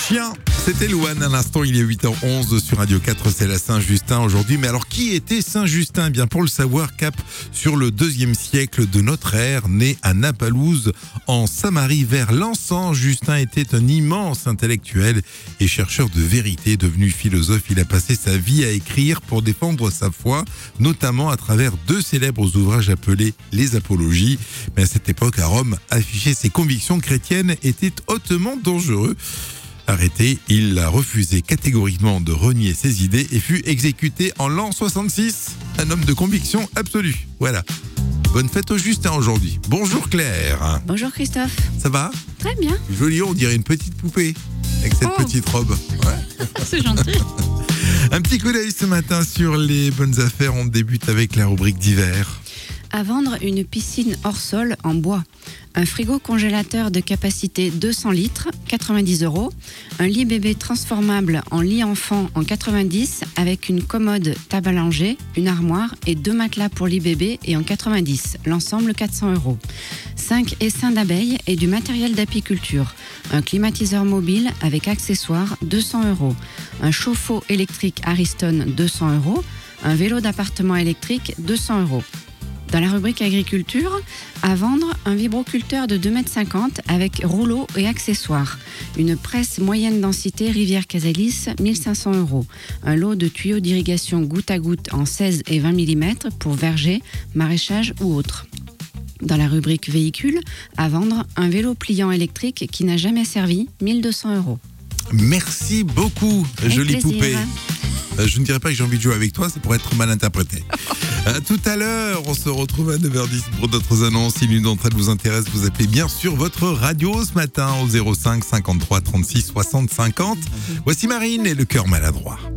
chien. C'était Louane à l'instant, il est 8h11 sur Radio 4, c'est la Saint-Justin aujourd'hui. Mais alors, qui était Saint-Justin ? Bien, pour le savoir, cap sur le 2e siècle de notre ère, né à Napalouse, en Samarie, vers l'encens. Justin était un immense intellectuel et chercheur de vérité. Devenu philosophe, il a passé sa vie à écrire pour défendre sa foi, notamment à travers 2 célèbres ouvrages appelés les Apologies. Mais à cette époque, à Rome, afficher ses convictions chrétiennes était hautement dangereux. Arrêté, il a refusé catégoriquement de renier ses idées et fut exécuté en l'an 66. Un homme de conviction absolue. Voilà. Bonne fête au Justin aujourd'hui. Bonjour Claire. Bonjour Christophe. Ça va ? Très bien. Joli, on dirait une petite poupée avec cette petite robe. Ouais. C'est gentil. Un petit coup d'œil ce matin sur les bonnes affaires. On débute avec la rubrique d'hiver. À vendre une piscine hors sol en bois. Un frigo congélateur de capacité 200 litres, 90 €. Un lit bébé transformable en lit enfant en 90 avec une commode table à langer, une armoire et 2 matelas pour lit bébé et en 90. L'ensemble 400 €. 5 essaims d'abeilles et du matériel d'apiculture. Un climatiseur mobile avec accessoires 200 €. Un chauffe-eau électrique Ariston 200 €. Un vélo d'appartement électrique 200 €. Dans la rubrique agriculture, à vendre un vibroculteur de 2,50 m avec rouleau et accessoires. Une presse moyenne densité Rivière Casalis, 1500 €. Un lot de tuyaux d'irrigation goutte à goutte en 16 et 20 mm pour verger, maraîchage ou autre. Dans la rubrique véhicule, à vendre un vélo pliant électrique qui n'a jamais servi, 1200 €. Merci beaucoup, jolie poupée. Je ne dirais pas que j'ai envie de jouer avec toi, ça pourrait être mal interprété. Tout à l'heure, on se retrouve à 9h10 pour d'autres annonces. Si l'une d'entre elles vous intéresse, vous appelez bien sûr votre radio ce matin au 05 53 36 60 50. Voici Marine et le cœur maladroit.